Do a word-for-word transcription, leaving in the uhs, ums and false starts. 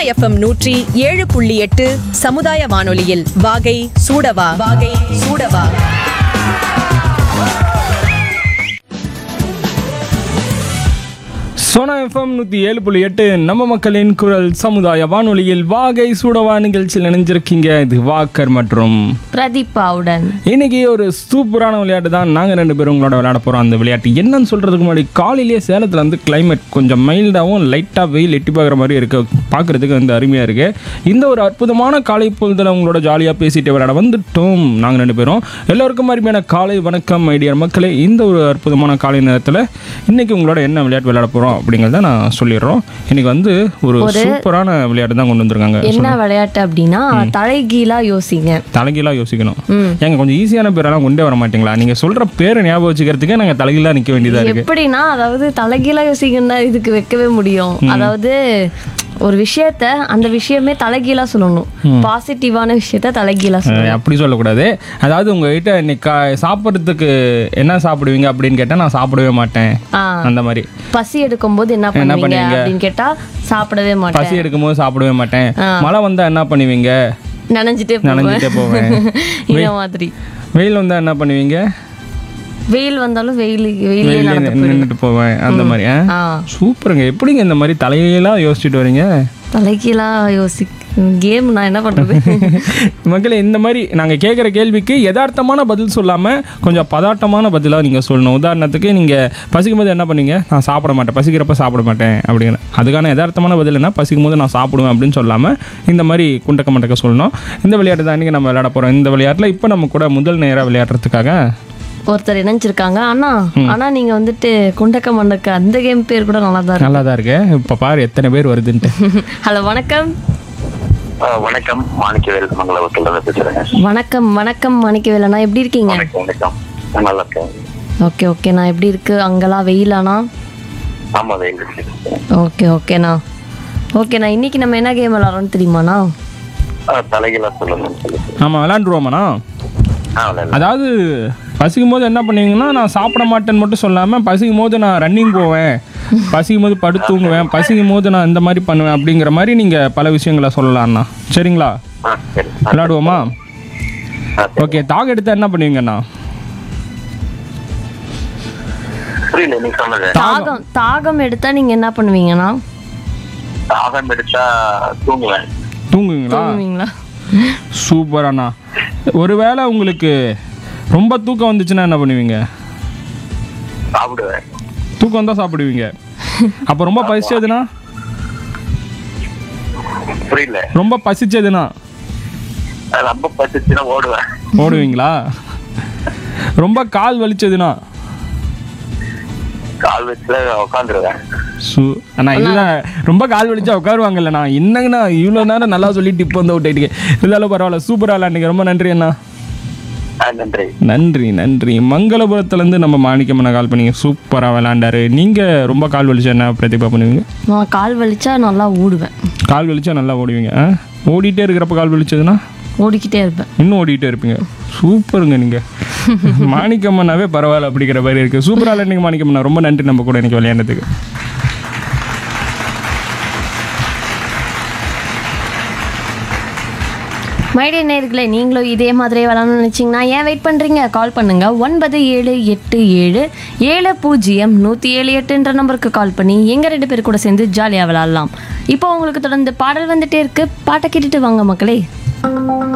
FM நூற்றி ஏழு புள்ளி எட்டு சமுதாய வானொலியில் வாகை சூடவா வாகை சூடவா. சோனா எஃப்எம் நூற்றி ஏழு புள்ளி எட்டு நம்ம மக்களின் குரல் சமுதாய வானொலியில் வாகை சூடவா நிகழ்ச்சியில் இணைஞ்சிருக்கீங்க. இது வாக்கர் மற்றும் பிரதீபாவுடன் இன்னைக்கு ஒரு சூப்பரான விளையாட்டு தான் நாங்கள் ரெண்டு பேரும் உங்களோட விளையாட போகிறோம். அந்த விளையாட்டு என்னன்னு சொல்கிறதுக்கு முன்னாடி காலையிலேயே சேலத்தில் வந்து கிளைமேட் கொஞ்சம் மைல்டாகவும் லைட்டாக வெயில் எட்டி பார்க்குற மாதிரி இருக்கு, பார்க்குறதுக்கு வந்து அருமையாக இருக்குது. இந்த ஒரு அற்புதமான காலை பொழுதில் உங்களோட ஜாலியாக பேசிட்டு விளையாட வந்துட்டோம் நாங்கள் ரெண்டு பேரும். எல்லோருக்கும் அருமையான காலை வணக்கம் ஐடியர் மக்களே. இந்த ஒரு அற்புதமான காலை நேரத்தில் இன்றைக்கி உங்களோட என்ன விளையாட்டு விளையாட போகிறோம் அப்படிங்கிறத நான் சொல்லிடுறோம். இன்னைக்கு வந்து ஒரு சூப்பரான விளையாட்டு தான் கொண்டு வந்திருக்காங்க. என்ன விளையாட்டு அப்படின்னா தலைகீழா யோசிங்க. தலைகீழா யோசிக்கணும். ஏங்க கொஞ்சம் ஈஸியான பேரெல்லாம் கொண்டே வர மாட்டீங்களா? நீங்க சொல்ற பேரை ஞாபகம் வச்சுக்கிறதுக்கு நாங்க தலைகீழா நிக்க வேண்டியதா இருக்கு. எப்படின்னா அதாவது தலைகீழா யோசிக்கணும் இதுக்கு வைக்கவே முடியும். அதாவது ஒரு விஷயத்த அந்த விஷயமே தலைகீழா சொல்லணும். பாசிட்டிவான விஷயத்த தலைகீழா சொல்லணும். அப்படி சொல்லக்கூடாது. அதாவது உங்ககிட்ட இன்னைக்கு சாப்பிட்றதுக்கு என்ன சாப்பிடுவீங்க அப்படின்னு கேட்டா நான் சாப்பிடவே மாட்டேன் அந்த மாதிரி. பசி எடுக்கும் போது என்ன பண்ணுவீங்க அப்படின்னு கேட்டா சாப்பிடவே மாட்டேன். பசி எடுக்கும் போது சாப்பிடவே மாட்டேன். மழை வந்தா என்ன பண்ணுவீங்க? நனைஞ்சிட்டே நனைஞ்சிட்டே போவேன். இந்த மாதிரி. வெயில் வந்தா என்ன பண்ணுவீங்க? வெயில் வந்தாலும் வெயில் வெயிலே நின்றுட்டு போவேன் அந்த மாதிரி. சூப்பருங்க. எப்படிங்க இந்த மாதிரி தலைகீழா யோசிச்சுட்டு வரீங்க? தலைகீழா யோசி கேம் நான் என்ன பண்றது மக்களே, இந்த மாதிரி நாங்கள் கேட்குற கேள்விக்கு யதார்த்தமான பதில் சொல்லாமல் கொஞ்சம் பதார்த்தமான பதிலாக நீங்கள் சொல்லணும். உதாரணத்துக்கு நீங்கள் பசிக்கும் போது என்ன பண்ணீங்க? நான் சாப்பிட மாட்டேன், பசிக்கிறப்ப சாப்பிட மாட்டேன் அப்படிங்கிற அதுக்கான யதார்த்தமான பதில் என்ன? பசிக்கும் போது நான் சாப்பிடுவேன் அப்படின்னு சொல்லாமல் இந்த மாதிரி குண்டக்க மண்டக்க சொல்லணும். இந்த விளையாட்டு தான் இன்றைக்கி நம்ம விளையாட போகிறோம். இந்த விளையாட்டில் இப்போ நம்ம கூட முதல் நேராக விளையாடுறதுக்காக ஒருத்தர் இணைஞ்சிருக்காங்க. ஆனா ஆனா நீங்க வந்துட்டு குண்டக்க மண்டக்க அந்த கேம் பேர் கூட நல்லா தான் நல்லா தான் இருக்கு. இப்போ பாரு எத்தனை பேர் வருதுன்ட்டு. ஹலோ வணக்கம். வணக்கம், மாணிக்கவேல் மங்களபுரத்துல பேசுறேன். வணக்கம் வணக்கம் மாணிக்கவேலண்ணா, எப்படி இருக்கீங்க? வணக்கம், நல்லா இருக்கேன். ஓகே ஓகேண்ணா, எப்படி இருக்கு அங்கெல்லாம் வெயிலாண்ணா? ஆமா, வெயில். ஓகே ஓகேண்ணா ஓகேண்ணா இன்னைக்கு நம்ம என்ன கேம் விளாட்றோம்னு தெரியுமாண்ணா? தலைகீழா சொல்லணும். ஆமாம், விளாண்டுருவோமாண்ணா. அதாவது பசிக்கும் போது என்ன பண்ணுவீங்கன்னா நான் சாப்பிட மாட்டேன்னு மட்டும் சொல்லாமல் பசிக்கும் போது நான் ரன்னிங் போவேன், பசிக்கும் போது படுத்தூங்குவேன், பசிக்கும் போது நான் இந்த மாதிரி பண்ணுவேன் அப்படிங்கிற மாதிரி நீங்கள் பல விஷயங்களை சொல்லலாம்ண்ணா. சரிங்களா? விளையாடுவோமா? ஓகே. தாக எடுத்தா என்ன பண்ணுவீங்கண்ணா? தாகம் தாகம் எடுத்தா நீங்க என்ன பண்ணுவீங்கண்ணா? தாகம் எடுத்தா தூங்குவேன். தூங்குவீங்களா? தூங்குவீங்களா? சூப்பராண்ணா. ஒருவேளை உங்களுக்கு ரொம்ப தூக்கம் வந்துச்சுன்னா என்ன பண்ணுவீங்க? சாப்பிடுவேன். தூக்கம் வந்தா சாப்பிடுவீங்க. அப்போ ரொம்ப பசிச்சதுன்னா? புரியல. ரொம்ப பசிச்சதுன்னா? ரொம்ப பசிச்சுன்னா ஓடுவேன். ஓடுவீங்களா? ரொம்ப கால் வலிச்சதுன்னா? கால் வச்சு உட்காந்துருவேன். சு அண்ணா இதுதான் ரொம்ப கால் வலிச்சா உட்காருவாங்கல்லண்ணா. என்னங்கண்ணா இவ்வளோ நேரம் நல்லா சொல்லிட்டு இப்போ வந்து அவுட் ஆயிட்டீங்க. இருந்தாலும் பரவாயில்ல, சூப்பராக விளாண்டுங்க. ரொம்ப நன்றி அண்ணா. நன்றி நன்றி நன்றி. மங்களபுரத்துலேருந்து நம்ம மாணிக்கம்மனை கால் பண்ணீங்க, சூப்பராக விளாண்டாரு. நீங்கள் ரொம்ப கால் வலிச்சா என்ன பிரதிபா பண்ணுவீங்க? நான் கால் வலிச்சா நல்லா ஓடுவேன். கால் வலிச்சா நல்லா ஓடுவீங்க. ஆ ஓடிட்டே இருக்கிறப்ப கால் வலிச்சதுன்னா? ஓடிக்கிட்டே இருப்பேன். இன்னும் ஓடிக்கிட்டே இருப்பீங்க. சூப்பருங்க. நீங்கள் மாணிக்கம்மனாவே பரவாயில்ல அப்படிங்கிற மாதிரி இருக்குது. சூப்பராக விளையாடுங்க மாணிக்கம்மனா. ரொம்ப நன்றி நம்ம கூட இன்னைக்கு விளையாண்டதுக்கு. மைடிய நேயர்களே, நீங்களும் இதே மாதிரி விளாட்ணும்னு நினச்சிங்கன்னா ஏன் வெயிட் பண்ணுறீங்க? கால் பண்ணுங்கள். ஒன்பது ஏழு எட்டு ஏழு ஏழு பூஜ்ஜியம் நூற்றி ஏழு எட்டுன்ற நம்பருக்கு கால் பண்ணி எங்கள் ரெண்டு பேர் கூட சேர்ந்து ஜாலியாக விளாட்லாம். இப்போ உங்களுக்கு தொடர்ந்து பாடல் வந்துட்டே இருக்குது. பாட்டை கேட்டுட்டு வாங்க மக்களே.